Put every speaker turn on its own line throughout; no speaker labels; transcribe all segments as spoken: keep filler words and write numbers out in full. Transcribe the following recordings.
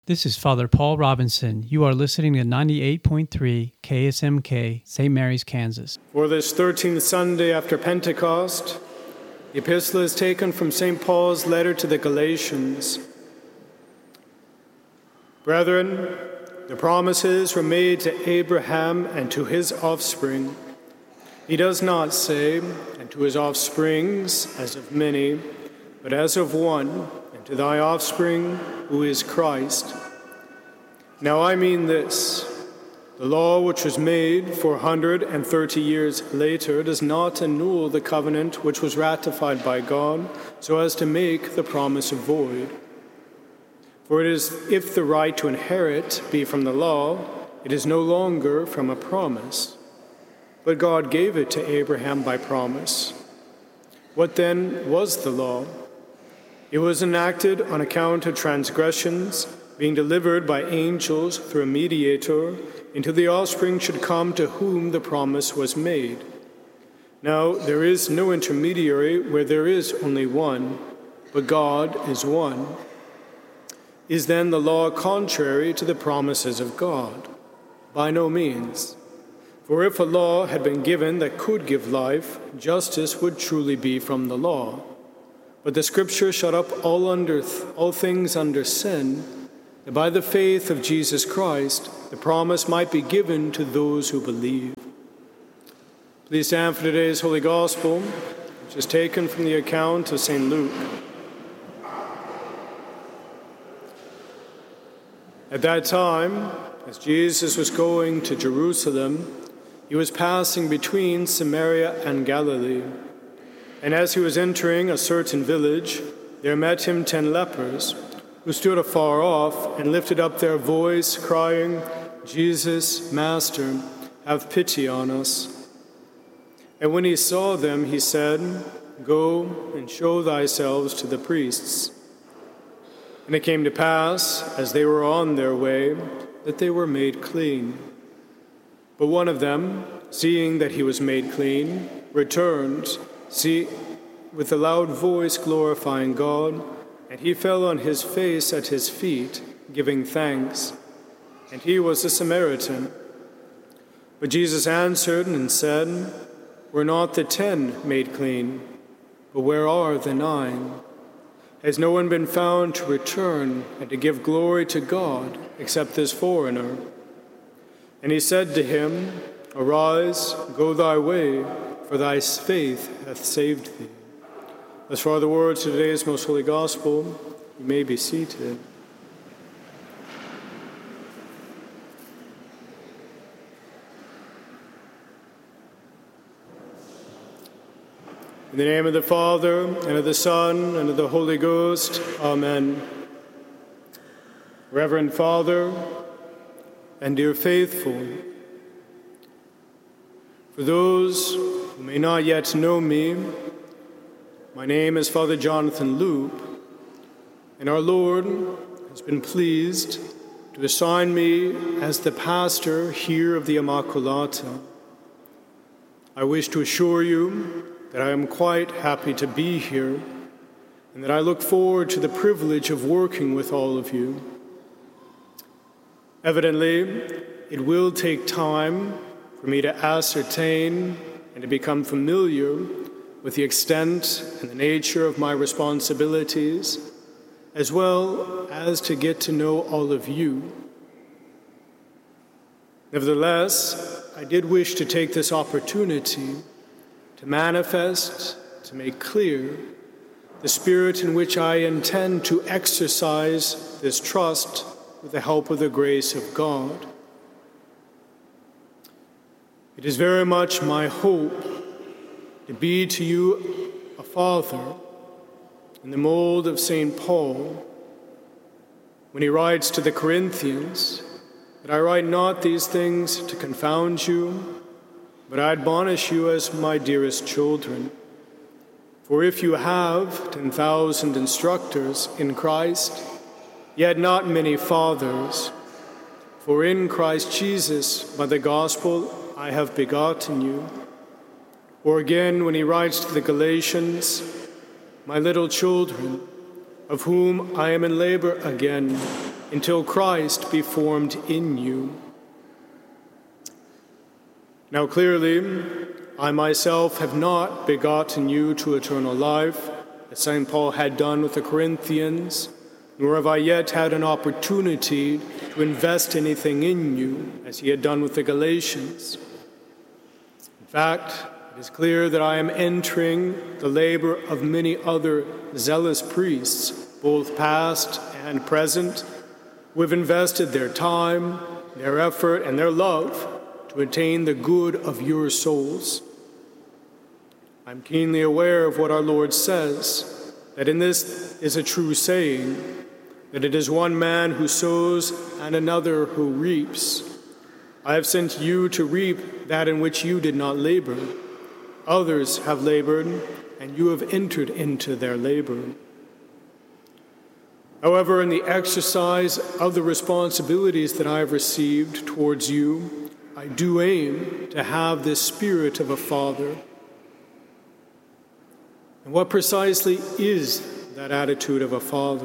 This is Father Paul Robinson. You are listening to ninety-eight point three K S M K, Saint Mary's, Kansas.
For this thirteenth Sunday after Pentecost, the epistle is taken from Saint Paul's letter to the Galatians. Brethren, the promises were made to Abraham and to his offspring. He does not say, and to his offsprings, as of many, but as of one, and to thy offspring, who is Christ. Now I mean this: the law which was made four hundred thirty years later does not annul the covenant which was ratified by God, so as to make the promise void. For it is if the right to inherit be from the law, it is no longer from a promise. But God gave it to Abraham by promise. What then was the law? It was enacted on account of transgressions, being delivered by angels through a mediator, until the offspring should come to whom the promise was made. Now there is no intermediary where there is only one, but God is one. Is then the law contrary to the promises of God? By no means. For if a law had been given that could give life, justice would truly be from the law. But the Scripture shut up all, under th- all things under sin, that by the faith of Jesus Christ the promise might be given to those who believe. Please stand for today's Holy Gospel, which is taken from the account of Saint Luke. At that time, as Jesus was going to Jerusalem, he was passing between Samaria and Galilee. And as he was entering a certain village, there met him ten lepers, who stood afar off and lifted up their voice, crying, Jesus, Master, have pity on us. And when he saw them, he said, Go and show thyselves to the priests. And it came to pass, as they were on their way, that they were made clean. But one of them, seeing that he was made clean, returned, see, with a loud voice glorifying God, and he fell on his face at his feet, giving thanks. And he was a Samaritan. But Jesus answered and said, Were not the ten made clean? But where are the nine? Has no one been found to return and to give glory to God except this foreigner? And he said to him, Arise, go thy way, for thy faith hath saved thee. As for the words of today's most holy gospel, you may be seated. In the name of the Father, and of the Son, and of the Holy Ghost, Amen. Reverend Father, and dear faithful, for those who may not yet know me, my name is Father Jonathan Loop, and our Lord has been pleased to assign me as the pastor here of the Immaculata. I wish to assure you that I am quite happy to be here, and that I look forward to the privilege of working with all of you. Evidently, it will take time for me to ascertain and to become familiar with the extent and the nature of my responsibilities, as well as to get to know all of you. Nevertheless, I did wish to take this opportunity to manifest, to make clear, the spirit in which I intend to exercise this trust with the help of the grace of God. It is very much my hope to be to you a father in the mold of Saint Paul, when he writes to the Corinthians, that I write not these things to confound you, but I admonish you as my dearest children. For if you have ten thousand instructors in Christ, yet not many fathers, for in Christ Jesus, by the gospel, I have begotten you. Or again, when he writes to the Galatians, my little children, of whom I am in labor again until Christ be formed in you. Now clearly, I myself have not begotten you to eternal life, as Saint Paul had done with the Corinthians, nor have I yet had an opportunity to invest anything in you, as he had done with the Galatians. In fact, it is clear that I am entering the labor of many other zealous priests, both past and present, who have invested their time, their effort, and their love to attain the good of your souls. I'm keenly aware of what our Lord says, that in this is a true saying, that it is one man who sows and another who reaps. I have sent you to reap that in which you did not labor. Others have labored, and you have entered into their labor. However, in the exercise of the responsibilities that I have received towards you, I do aim to have this spirit of a father. And what precisely is that attitude of a father?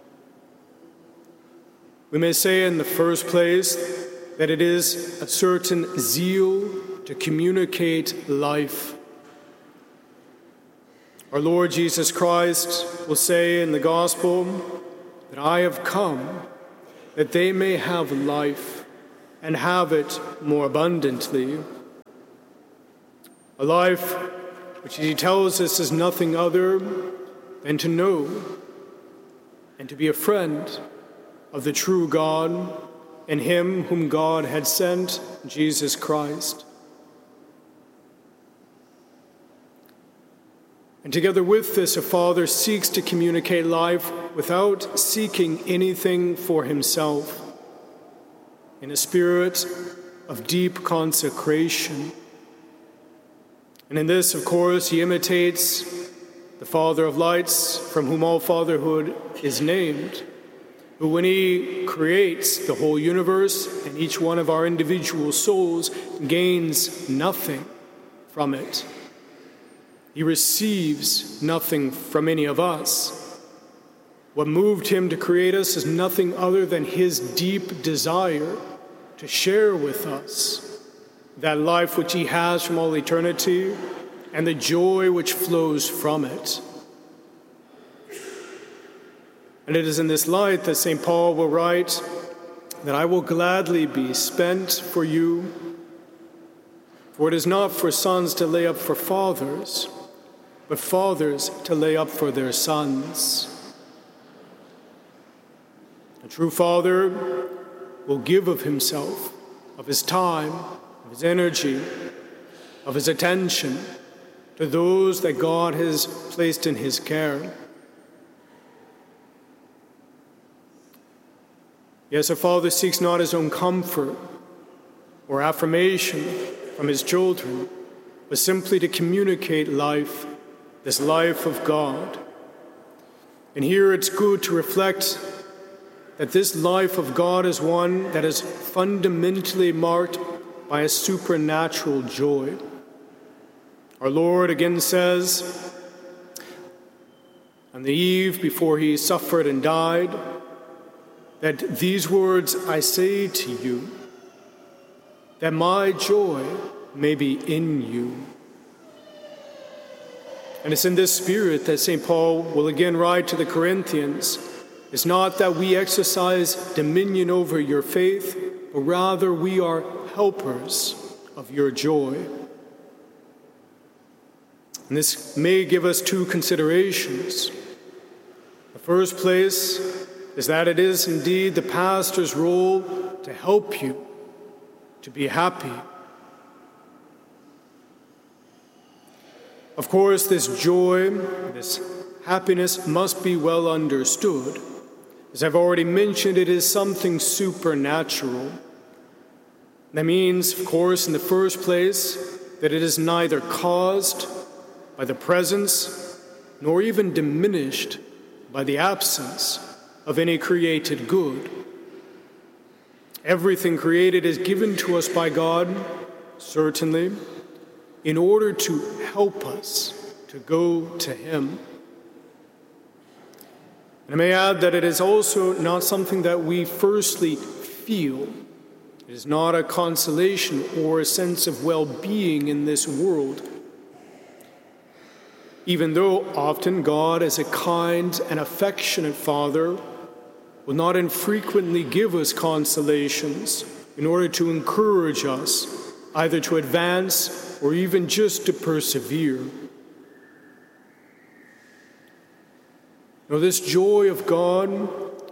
We may say in the first place that it is a certain zeal to communicate life. Our Lord Jesus Christ will say in the Gospel that I have come that they may have life and have it more abundantly. A life which he tells us is nothing other than to know and to be a friend of the true God and him whom God had sent, Jesus Christ. And together with this, a father seeks to communicate life without seeking anything for himself, in a spirit of deep consecration. And in this, of course, he imitates the Father of lights, from whom all fatherhood is named, who, when he creates the whole universe and each one of our individual souls, gains nothing from it. He receives nothing from any of us. What moved him to create us is nothing other than his deep desire to share with us that life which he has from all eternity and the joy which flows from it. And it is in this light that Saint Paul will write that I will gladly be spent for you, for it is not for sons to lay up for fathers, but fathers to lay up for their sons. A true father will give of himself, of his time, of his energy, of his attention to those that God has placed in his care. Yes, a father seeks not his own comfort or affirmation from his children, but simply to communicate life, this life of God. And here it's good to reflect that this life of God is one that is fundamentally marked by a supernatural joy. Our Lord again says, on the eve before he suffered and died, that these words I say to you, that my joy may be in you. And it's in this spirit that Saint Paul will again write to the Corinthians, it's not that we exercise dominion over your faith, but rather we are helpers of your joy. And this may give us two considerations. The first place is that it is indeed the pastor's role to help you to be happy. Of course, this joy, this happiness must be well understood. As I've already mentioned, it is something supernatural. That means, of course, in the first place, that it is neither caused by the presence nor even diminished by the absence of any created good. Everything created is given to us by God, certainly, in order to help us to go to Him. And I may add that it is also not something that we firstly feel. It is not a consolation or a sense of well-being in this world. Even though often God, as a kind and affectionate Father, will not infrequently give us consolations in order to encourage us either to advance or even just to persevere. Now, this joy of God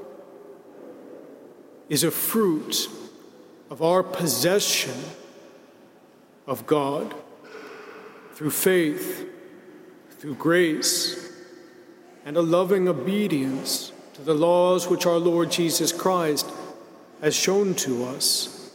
is a fruit of our possession of God through faith, through grace, and a loving obedience to the laws which our Lord Jesus Christ has shown to us.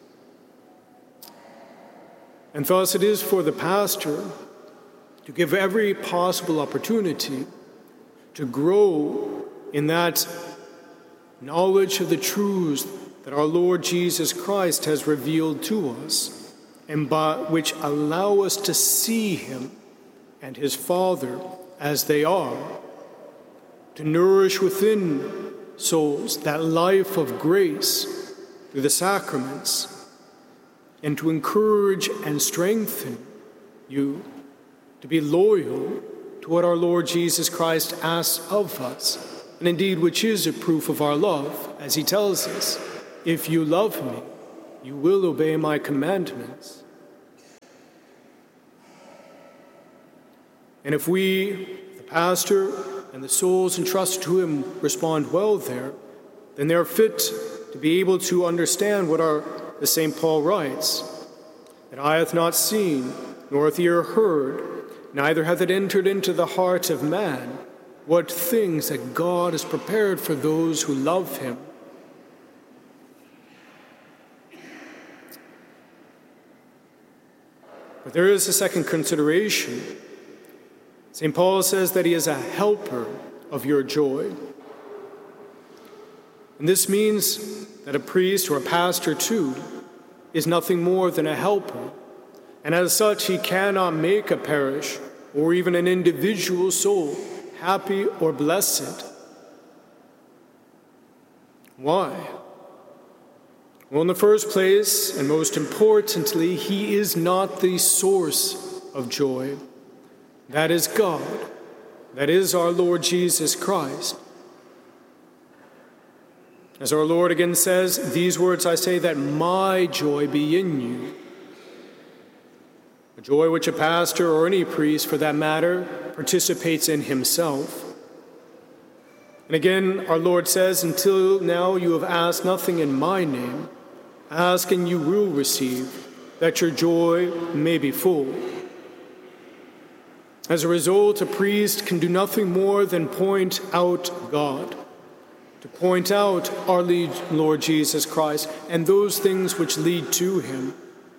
And thus it is for the pastor to give every possible opportunity to grow in that knowledge of the truths that our Lord Jesus Christ has revealed to us, and by which allow us to see him and his Father as they are, to nourish within souls that life of grace through the sacraments, and to encourage and strengthen you to be loyal to what our Lord Jesus Christ asks of us, and indeed which is a proof of our love, as he tells us, if you love me, you will obey my commandments. And if we, the pastor, and the souls entrusted to him respond well there, then they are fit to be able to understand what our, the Saint Paul writes, that eye hath not seen, nor hath ear heard, neither hath it entered into the heart of man, what things that God has prepared for those who love him. But there is a second consideration. Saint Paul says that he is a helper of your joy. And this means that a priest or a pastor, too, is nothing more than a helper. And as such, he cannot make a parish or even an individual soul happy or blessed. Why? Well, in the first place, and most importantly, he is not the source of joy. That is God. That is our Lord Jesus Christ. As our Lord again says, these words I say that my joy be in you. A joy which a pastor or any priest, for that matter, participates in himself. And again, our Lord says, until now you have asked nothing in my name. Ask and you will receive, that your joy may be full. As a result, a priest can do nothing more than point out God, to point out our Lord Jesus Christ and those things which lead to him.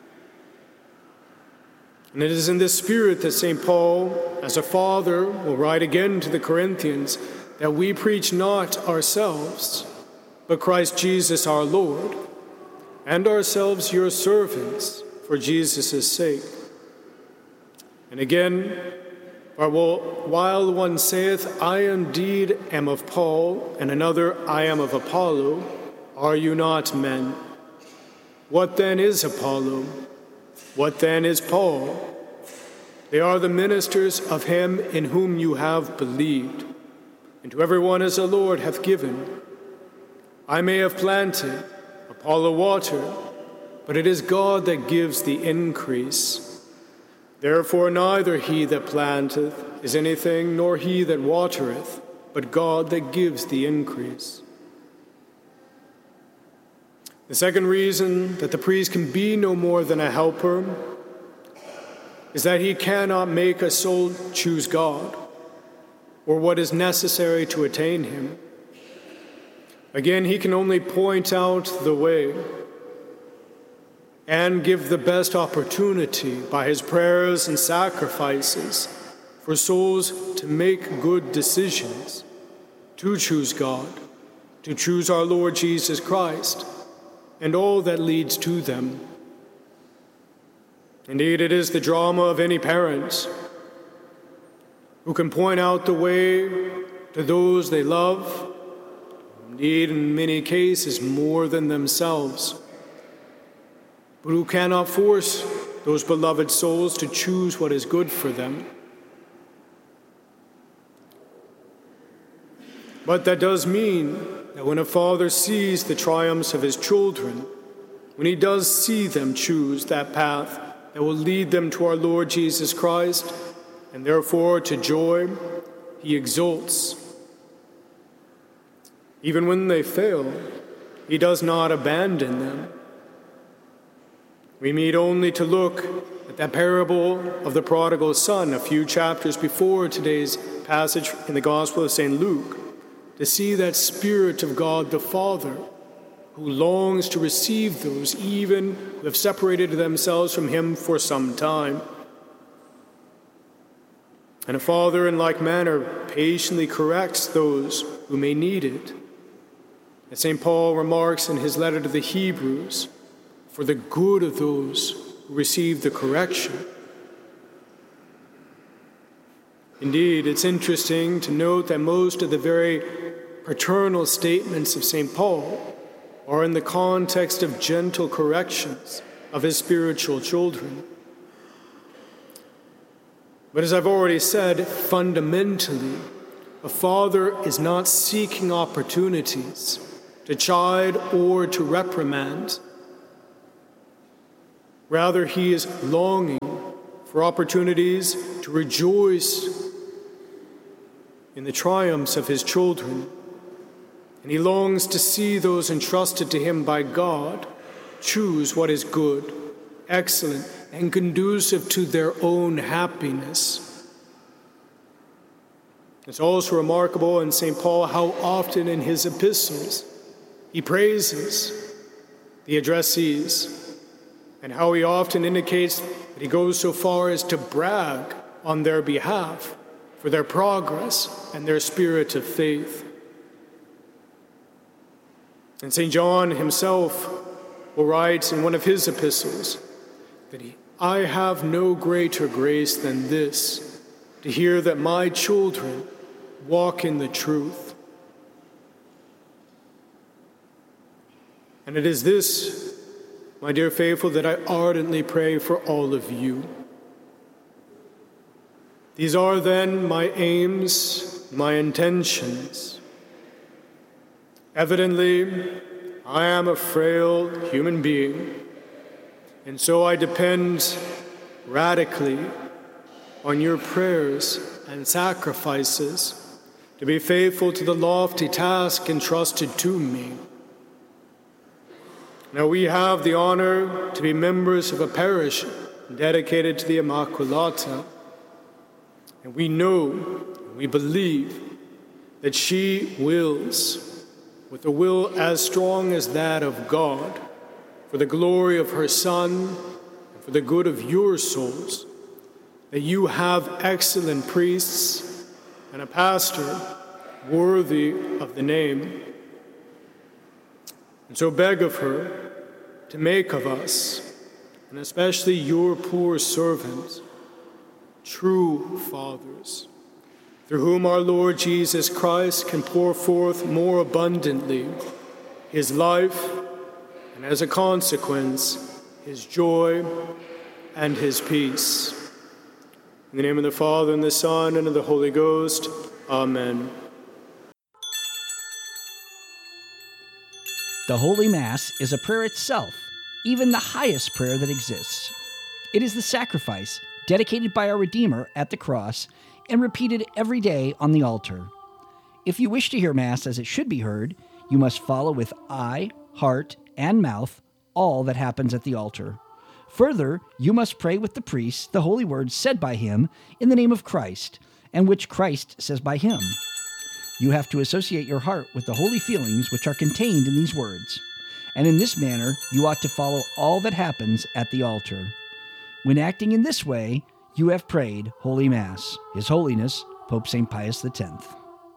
And it is in this spirit that Saint Paul, as a father, will write again to the Corinthians that we preach not ourselves, but Christ Jesus our Lord, and ourselves your servants for Jesus' sake. And again, while one saith, I indeed am of Paul, and another, I am of Apollo, are you not men? What then is Apollo? What then is Paul? They are the ministers of him in whom you have believed, and to every one as the Lord hath given. I may have planted, Apollo watered, but it is God that gives the increase. Therefore neither he that planteth is anything, nor he that watereth, but God that gives the increase. The second reason that the priest can be no more than a helper is that he cannot make a soul choose God or what is necessary to attain him. Again, he can only point out the way and give the best opportunity by his prayers and sacrifices for souls to make good decisions, to choose God, to choose our Lord Jesus Christ, and all that leads to them. Indeed, it is the drama of any parent who can point out the way to those they love, indeed in many cases more than themselves, but who cannot force those beloved souls to choose what is good for them. But that does mean that when a father sees the triumphs of his children, when he does see them choose that path that will lead them to our Lord Jesus Christ, and therefore to joy, he exults. Even when they fail, he does not abandon them. We need only to look at that parable of the prodigal son a few chapters before today's passage in the Gospel of Saint Luke to see that Spirit of God the Father who longs to receive those even who have separated themselves from him for some time. And a father in like manner patiently corrects those who may need it. As Saint Paul remarks in his letter to the Hebrews, for the good of those who receive the correction. Indeed, it's interesting to note that most of the very paternal statements of Saint Paul are in the context of gentle corrections of his spiritual children. But as I've already said, fundamentally, a father is not seeking opportunities to chide or to reprimand. Rather, he is longing for opportunities to rejoice in the triumphs of his children. And he longs to see those entrusted to him by God choose what is good, excellent, and conducive to their own happiness. It's also remarkable in Saint Paul how often in his epistles he praises the addressees, and how he often indicates that he goes so far as to brag on their behalf for their progress and their spirit of faith. And Saint John himself will write in one of his epistles that he, I have no greater grace than this, to hear that my children walk in the truth. And it is this, my dear faithful, that I ardently pray for all of you. These are then my aims, my intentions. Evidently, I am a frail human being, and so I depend radically on your prayers and sacrifices to be faithful to the lofty task entrusted to me. Now we have the honor to be members of a parish dedicated to the Immaculata, and we know, we believe, that she wills, with a will as strong as that of God, for the glory of her Son and for the good of your souls, that you have excellent priests and a pastor worthy of the name. And so beg of her to make of us, and especially your poor servants, true fathers, through whom our Lord Jesus Christ can pour forth more abundantly his life, and as a consequence, his joy and his peace. In the name of the Father, and the Son, and of the Holy Ghost, Amen.
The Holy Mass is a prayer itself, even the highest prayer that exists. It is the sacrifice dedicated by our Redeemer at the cross and repeated every day on the altar. If you wish to hear Mass as it should be heard, you must follow with eye, heart, and mouth all that happens at the altar. Further, you must pray with the priest the holy words said by him in the name of Christ, and which Christ says by him. You have to associate your heart with the holy feelings which are contained in these words, and in this manner you ought to follow all that happens at the altar. When acting in this way, you have prayed Holy Mass. His Holiness, Pope Saint Pius the tenth.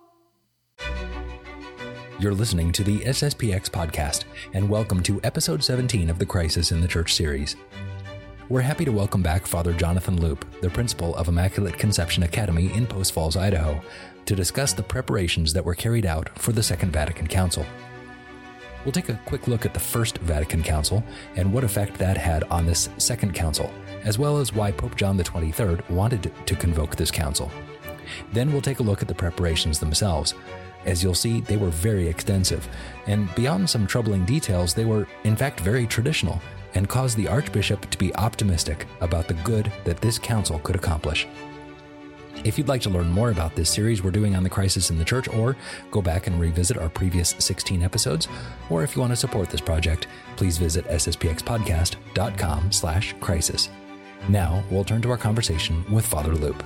You're listening to the S S P X podcast, and welcome to episode seventeen of the Crisis in the Church series. we're happy to welcome back Father Jonathan Loop, the principal of Immaculate Conception Academy in Post Falls, Idaho, to discuss the preparations that were carried out for the Second Vatican Council. We'll take a quick look at the First Vatican Council and what effect that had on this Second Council, as well as why Pope John the twenty-third wanted to convoke this council. Then we'll take a look at the preparations themselves. As you'll see, they were very extensive, and beyond some troubling details, they were in fact very traditional and caused the Archbishop to be optimistic about the good that this council could accomplish. If you'd like to learn more about this series we're doing on the crisis in the church, or go back and revisit our previous sixteen episodes, or if you want to support this project, please visit sspxpodcast.com slash crisis. Now we'll turn to our conversation with Father Loop.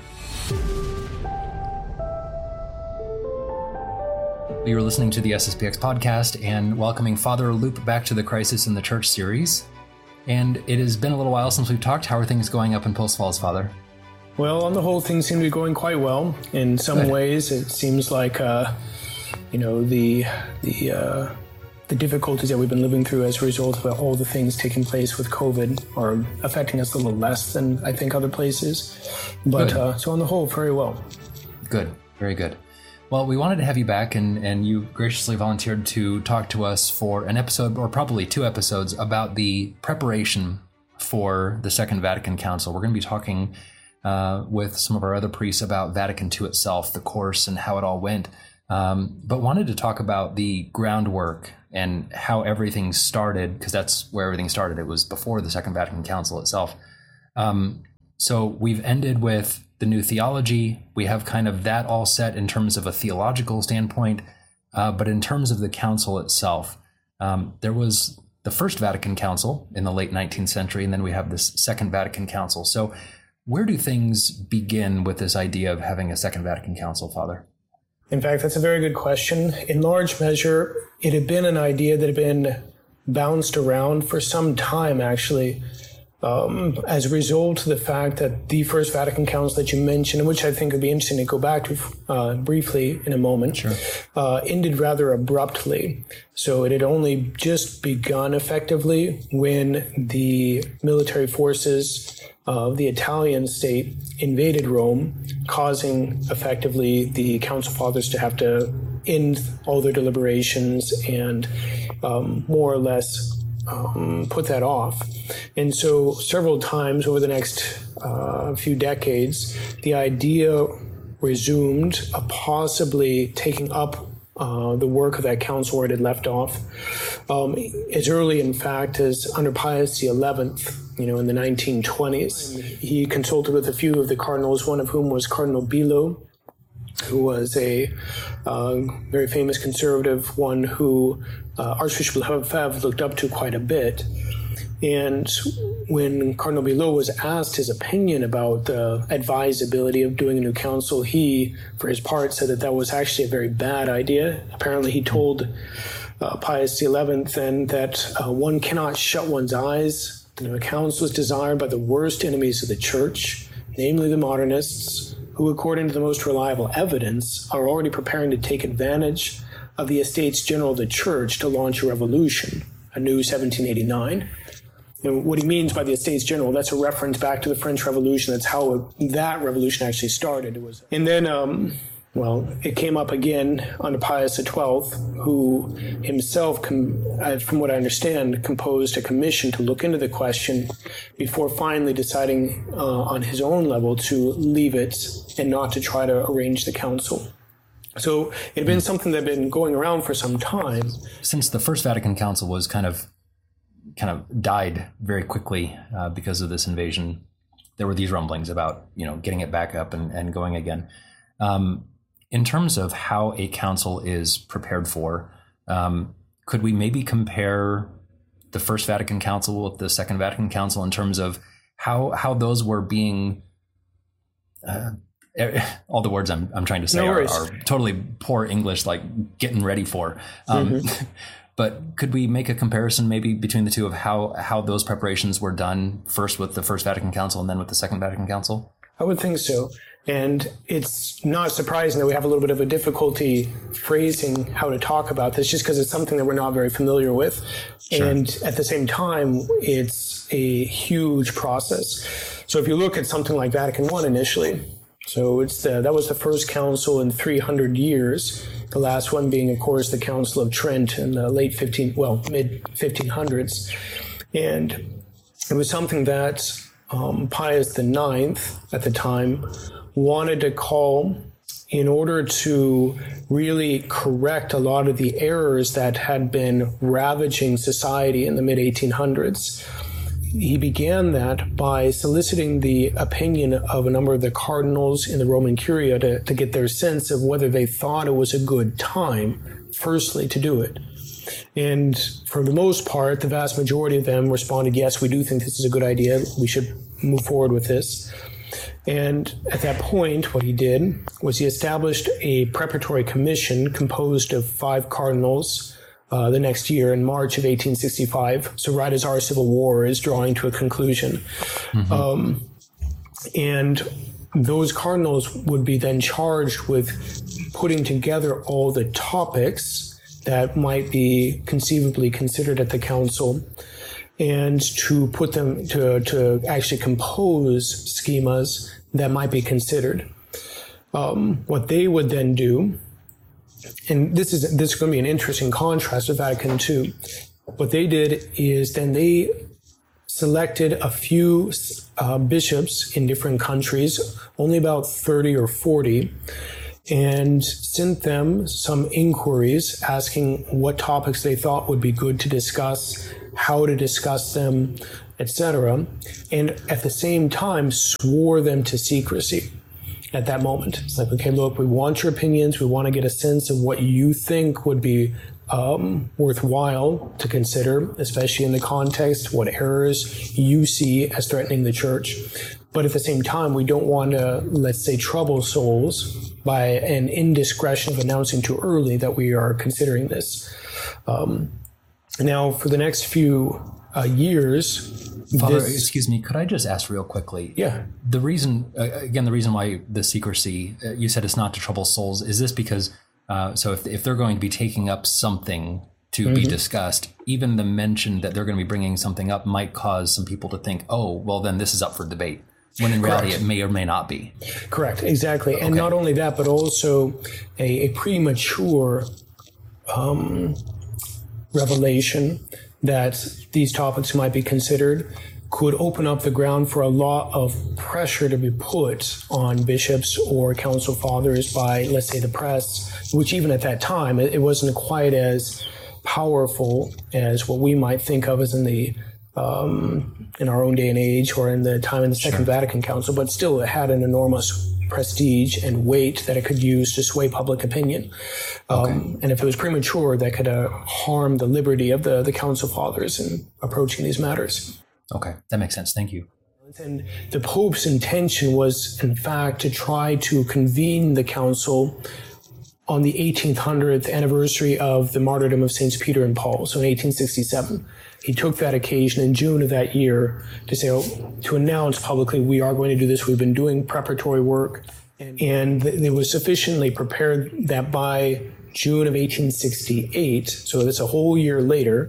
You are listening to the S S P X podcast and welcoming Father Loop back to the Crisis in the Church series. And it has been a little while since we've talked. How are things going up in Post Falls, Father?
Well, on the whole, things seem to be going quite well. In some Good. ways, it seems like, uh, you know, the the uh, the difficulties that we've been living through as a result of all the things taking place with COVID are affecting us a little less than I think other places. But uh, so on the whole, very well.
Good, very good. Well, we wanted to have you back, and, and you graciously volunteered to talk to us for an episode, or probably two episodes, about the preparation for the Second Vatican Council. We're going to be talking uh, with some of our other priests about Vatican Two itself, the course, and how it all went, um, but wanted to talk about the groundwork and how everything started, because that's where everything started. It was before the Second Vatican Council itself. Um, so we've ended with the new theology. We have kind of that all set in terms of a theological standpoint, uh, but in terms of the council itself, um, there was the First Vatican Council in the late nineteenth century, and then we have this Second Vatican Council. So where do things begin with this idea of having a Second Vatican Council, Father?
In fact, that's a very good question. In large measure, it had been an idea that had been bounced around for some time, actually. Um, as a result of the fact that the First Vatican Council that you mentioned, which I think would be interesting to go back to uh, briefly in a moment,
sure.
uh, ended rather abruptly. So it had only just begun effectively when the military forces of the Italian state invaded Rome, causing effectively the Council Fathers to have to end all their deliberations and um, more or less Um, put that off. And so several times over the next uh, few decades, the idea resumed of possibly taking up uh, the work of that council where it had left off. Um, as early, in fact, as under Pius the eleventh, you know, in the nineteen twenties, he consulted with a few of the cardinals, one of whom was Cardinal Belo, who was a uh, very famous conservative, one who uh, Archbishop Lefebvre looked up to quite a bit. And when Cardinal Belo was asked his opinion about the advisability of doing a new council, he, for his part, said that that was actually a very bad idea. Apparently, he told uh, Pius the eleventh then that uh, one cannot shut one's eyes. The new council was desired by the worst enemies of the church, namely the modernists, who, according to the most reliable evidence, are already preparing to take advantage of the Estates General of the Church to launch a revolution, a new seventeen eighty-nine. And what he means by the Estates General, that's a reference back to the French Revolution. That's how that revolution actually started. It was, and then, um, well, it came up again under Pius the twelfth, who himself, com- uh, from what I understand, composed a commission to look into the question before finally deciding uh, on his own level to leave it and not to try to arrange the council. So it had been something that had been going around for some time.
Since the First Vatican Council was kind of kind of died very quickly uh, because of this invasion, there were these rumblings about, you know, getting it back up and, and going again. Um, in terms of how a council is prepared for, um, could we maybe compare the First Vatican Council with the Second Vatican Council in terms of how how those were being uh, all the words I'm I'm trying to say
no
are, are totally poor English, like getting ready for. Um, mm-hmm. But could we make a comparison maybe between the two of how, how those preparations were done, first with the First Vatican Council and then with the Second Vatican Council?
I would think so. And it's not surprising that we have a little bit of a difficulty phrasing how to talk about this, just because it's something that we're not very familiar with. Sure. And at the same time, it's a huge process. So if you look at something like Vatican One initially, so it's the, that was the first council in three hundred years. The last one being, of course, the Council of Trent in the late fifteen, well, mid fifteen hundreds. And it was something that um, Pius the Ninth at the time wanted to call in order to really correct a lot of the errors that had been ravaging society in the mid eighteen hundreds. He began that by soliciting the opinion of a number of the cardinals in the Roman Curia to, to get their sense of whether they thought it was a good time, firstly, to do it. And for the most part, the vast majority of them responded, yes, we do think this is a good idea. We should move forward with this. And at that point, what he did was he established a preparatory commission composed of five cardinals uh, the next year in March of eighteen sixty-five. So right as our civil war is drawing to a conclusion. Mm-hmm. Um, and those cardinals would be then charged with putting together all the topics that might be conceivably considered at the council, and to put them to to actually compose schemas that might be considered. Um, what they would then do, and this is this is going to be an interesting contrast with Vatican Two. What they did is then they selected a few uh, bishops in different countries, only about thirty or forty, and sent them some inquiries asking what topics they thought would be good to discuss, how to discuss them, et cetera, and at the same time swore them to secrecy at that moment. It's like, okay, look, we want your opinions. We want to get a sense of what you think would be um, worthwhile to consider, especially in the context, what errors you see as threatening the church. But at the same time, we don't want to, let's say, trouble souls by an indiscretion of announcing too early that we are considering this. Um, now, for the next few uh, years...
Father,
this,
excuse me, could I just ask real quickly?
Yeah.
The reason, uh, again, the reason why the secrecy, uh, you said it's not to trouble souls, is this because, uh, so if, if they're going to be taking up something to mm-hmm. be discussed, even the mention that they're going to be bringing something up might cause some people to think, oh, well, then this is up for debate. When in reality, Correct. It may or may not be.
Correct, exactly. And okay. not only that, but also a, a premature um, revelation that these topics might be considered could open up the ground for a lot of pressure to be put on bishops or council fathers by, let's say, the press, which even at that time, it, it wasn't quite as powerful as what we might think of as in the Um, in our own day and age, or in the time in the Second sure. Vatican Council, but still it had an enormous prestige and weight that it could use to sway public opinion. Um, okay. And if it was premature, that could uh, harm the liberty of the, the Council Fathers in approaching these matters.
Okay, that makes sense. Thank you.
And the Pope's intention was, in fact, to try to convene the Council on the eighteenth hundredth anniversary of the martyrdom of Saints Peter and Paul, so in eighteen sixty-seven. He took that occasion in June of that year to say, oh, to announce publicly, we are going to do this. We've been doing preparatory work. And, and they were sufficiently prepared that by June of eighteen sixty-eight, so that's a whole year later,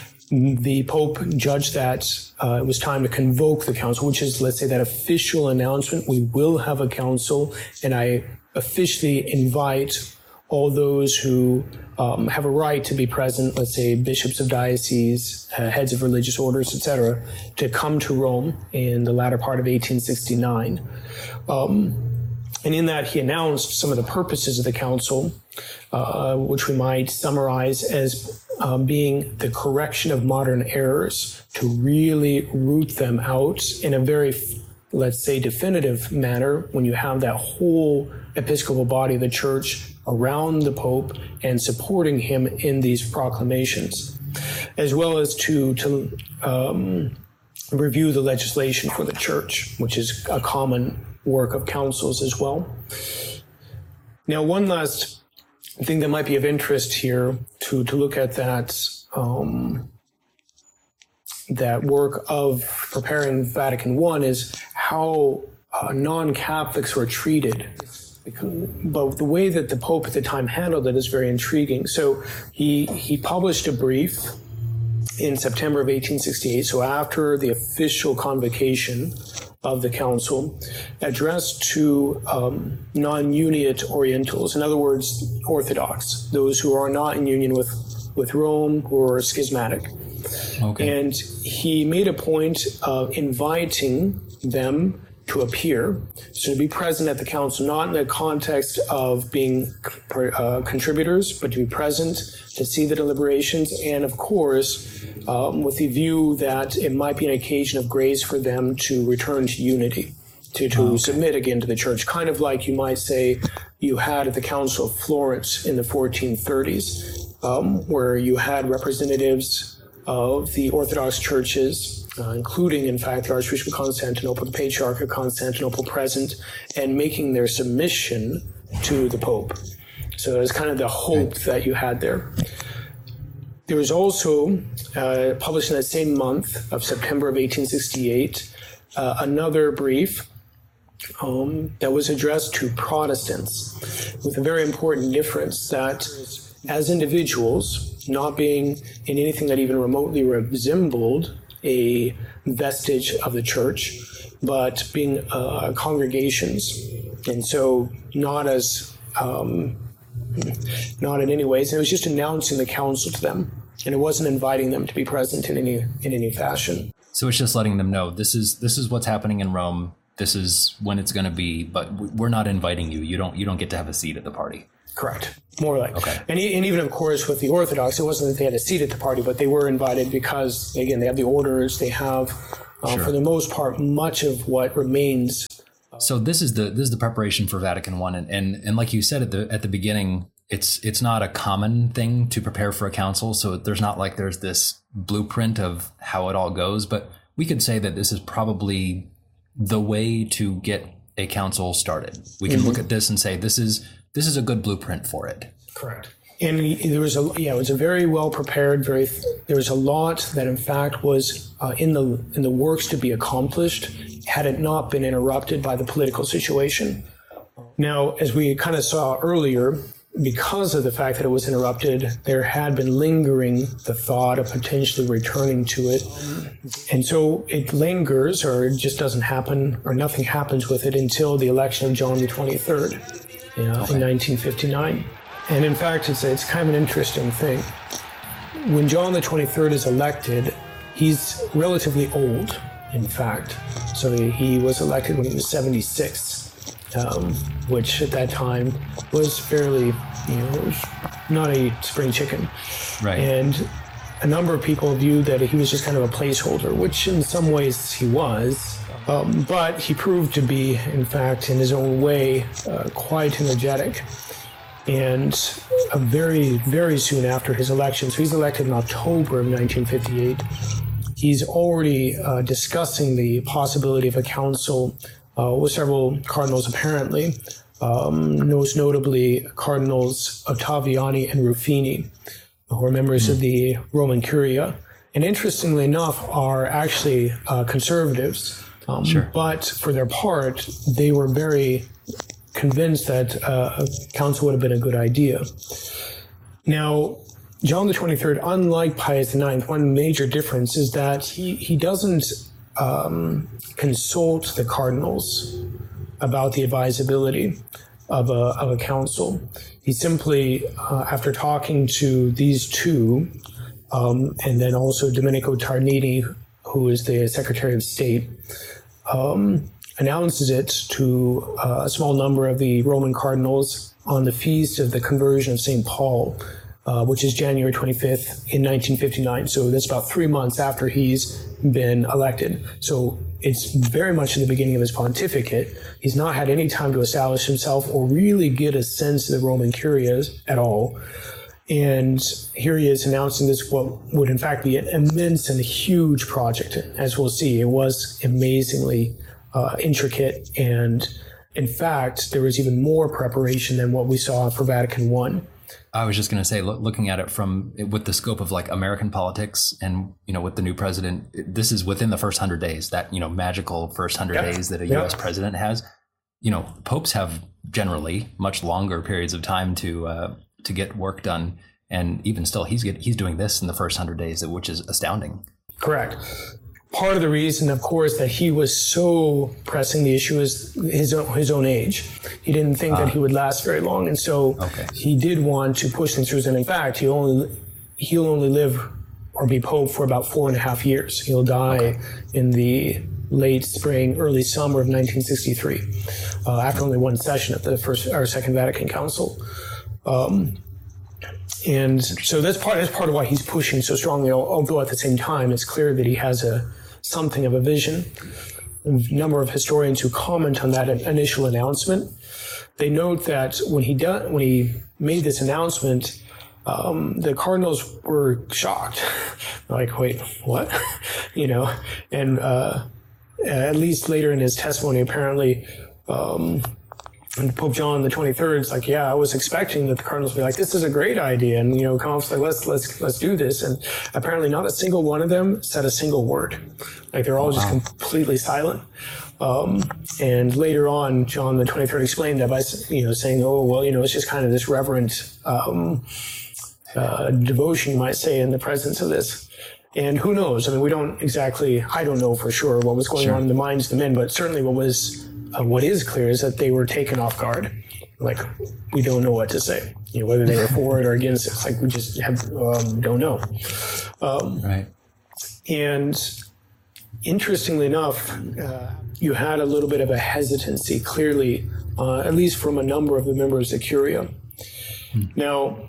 the Pope judged that uh, it was time to convoke the council, which is, let's say, that official announcement. We will have a council, and I officially invite all those who um, have a right to be present, let's say bishops of dioceses, uh, heads of religious orders, et cetera, to come to Rome in the latter part of eighteen sixty-nine. Um, and in that, he announced some of the purposes of the council, uh, which we might summarize as uh, being the correction of modern errors, to really root them out in a very, let's say, definitive manner when you have that whole Episcopal body of the Church around the Pope and supporting him in these proclamations, as well as to, to um, review the legislation for the Church, which is a common work of councils as well. Now, one last thing that might be of interest here to, to look at that, um, that work of preparing Vatican One is how uh, non-Catholics were treated. But the way that the Pope at the time handled it is very intriguing. So he he published a brief in September of eighteen sixty-eight, so after the official convocation of the council, addressed to um, non-Uniate Orientals, in other words, Orthodox, those who are not in union with, with Rome, who are schismatic. Okay. And he made a point of inviting them to appear, so to be present at the council, not in the context of being uh, contributors, but to be present, to see the deliberations, and of course, um, with the view that it might be an occasion of grace for them to return to unity, to, to okay. submit again to the church, kind of like you might say you had at the Council of Florence in the fourteen thirties, um, where you had representatives of the Orthodox churches, Uh, including, in fact, the Archbishop of Constantinople, the Patriarch of Constantinople present, and making their submission to the Pope. So it was kind of the hope that you had there. There was also, uh, published in that same month of September of eighteen sixty-eight, uh, another brief um, that was addressed to Protestants, with a very important difference that as individuals, not being in anything that even remotely resembled a vestige of the church, but being uh, congregations, and so not as um, not in any ways. It was just announcing the council to them, and it wasn't inviting them to be present in any in any fashion.
So it's just letting them know this is this is what's happening in Rome. This is when it's going to be, but we're not inviting you. You don't you don't get to have a seat at the party.
Correct. More like.
Okay.
And, and even, of course, with the Orthodox, it wasn't that they had a seat at the party, but they were invited because, again, they have the orders. They have, uh, sure. for the most part, much of what remains.
So this is the this is the preparation for Vatican One, and, and and like you said at the at the beginning, it's it's not a common thing to prepare for a council. So there's not like there's this blueprint of how it all goes, but we could say that this is probably the way to get a council started. We can mm-hmm. look at this and say this is. This is a good blueprint for it.
Correct. And there was a yeah, it was a very well prepared. Very there was a lot that, in fact, was uh, in the in the works to be accomplished had it not been interrupted by the political situation. Now, as we kind of saw earlier, because of the fact that it was interrupted, there had been lingering the thought of potentially returning to it, and so it lingers, or it just doesn't happen, or nothing happens with it until the election of John the twenty-third. You know, okay. in nineteen fifty-nine. And in fact, it's, it's kind of an interesting thing. When John the twenty-third is elected, he's relatively old, in fact. So he, he was elected when he was seventy-six, um, which at that time was fairly, you know, it was not a spring chicken.
Right.
And a number of people viewed that he was just kind of a placeholder, which in some ways he was. Um, but he proved to be, in fact, in his own way, uh, quite energetic. And uh, very, very soon after his election, so he's elected in October of nineteen fifty-eight, he's already uh, discussing the possibility of a council uh, with several cardinals, apparently, um, most notably Cardinals Ottaviani and Ruffini, who are members mm-hmm. of the Roman Curia, and interestingly enough, are actually uh, conservatives. Um,
sure.
But for their part, they were very convinced that uh, a council would have been a good idea. Now, John the twenty-third, unlike Pius the ninth, one major difference is that he, he doesn't um, consult the cardinals about the advisability of a, of a council. He simply, uh, after talking to these two, um, and then also Domenico Tarnini, who is the Secretary of State, um, announces it to uh, a small number of the Roman cardinals on the feast of the conversion of Saint Paul, uh, which is January twenty-fifth in nineteen fifty-nine. So that's about three months after he's been elected. So it's very much in the beginning of his pontificate. He's not had any time to establish himself or really get a sense of the Roman Curias at all. And here he is announcing this, what would in fact be an immense and huge project. As we'll see, it was amazingly uh, intricate. And in fact, there was even more preparation than what we saw for Vatican One.
I was just going to say, look, looking at it from with the scope of like American politics and, you know, with the new president, this is within the first hundred days, that, you know, magical first hundred
yeah.
days that a
yeah.
U S president has. You know, popes have generally much longer periods of time to uh, to get work done. And even still, he's get, he's doing this in the first hundred days, which is astounding.
Correct. Part of the reason, of course, that he was so pressing the issue is his own, his own age. He didn't think uh, that he would last very long, and so
okay.
he did want to push things through. And in fact, he only he'll only live or be pope for about four and a half years. He'll die okay. in the late spring, early summer of nineteen sixty-three, uh, after only one session at the first or Second Vatican Council. Um, and so that's part that's part of why he's pushing so strongly. Although at the same time, it's clear that he has a something of a vision. A number of historians who comment on that initial announcement, they note that when he do, when he made this announcement, um, the cardinals were shocked. Like, wait, what? you know, and uh, at least later in his testimony, apparently, um, and Pope John the twenty-third is like, yeah, I was expecting that the cardinals would be like, this is a great idea, and you know, come up like, let's let's let's do this. And apparently, not a single one of them said a single word. Like they're all oh, just wow. completely silent. Um, and later on, John the twenty-third explained that by you know saying, oh well, you know, it's just kind of this reverent um, uh, devotion, you might say, in the presence of this. And who knows? I mean, we don't exactly. I don't know for sure what was going
sure.
on in the minds of the men, but certainly what was. Uh, what is clear is that they were taken off guard. Like, we don't know what to say. You know, whether they were for it or against it. It's like we just have, um, don't know. Um,
right.
And interestingly enough, uh, you had a little bit of a hesitancy, clearly, uh, at least from a number of the members of Curia. Hmm. Now,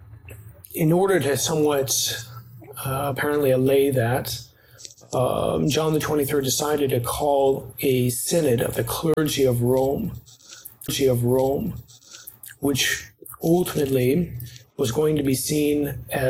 in order to somewhat uh, apparently allay that, Um, John the twenty-third decided to call a synod of the clergy of Rome, clergy of Rome, which ultimately was going to be seen as